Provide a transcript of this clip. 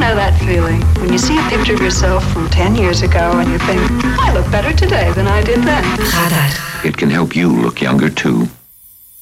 know that feeling when you see a picture of yourself from 10 years ago and you think, I look better today than I did then. Radar. It can help you look younger too.